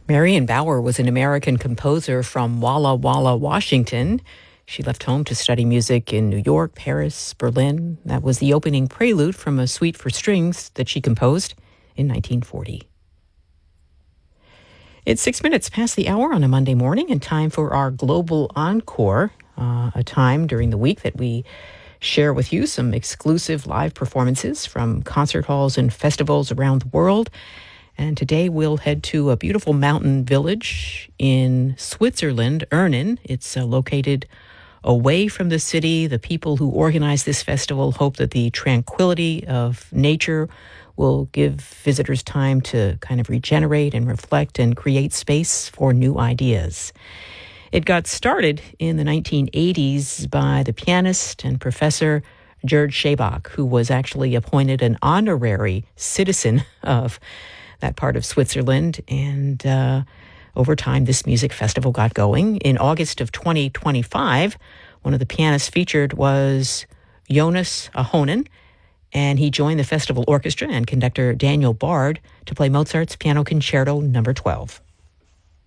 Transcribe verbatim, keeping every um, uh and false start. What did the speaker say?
Marion Bauer was an American composer from Walla Walla, Washington. She left home to study music in New York, Paris, Berlin. That was the opening prelude from a suite for strings that she composed in nineteen forty. It's six minutes past the hour on a Monday morning and time for our Global Encore, uh, a time during the week that we share with you some exclusive live performances from concert halls and festivals around the world. And today we'll head to a beautiful mountain village in Switzerland, Ernen. It's uh, located away from the city. The people who organize this festival hope that the tranquility of nature will give visitors time to kind of regenerate and reflect and create space for new ideas. It got started in the nineteen eighties by the pianist and professor Gerd Scheibach, who was actually appointed an honorary citizen of that part of Switzerland. And uh, over time, this music festival got going. In August of twenty twenty-five, one of the pianists featured was Jonas Ahonen, and he joined the festival orchestra and conductor Daniel Bard to play Mozart's Piano Concerto number twelve.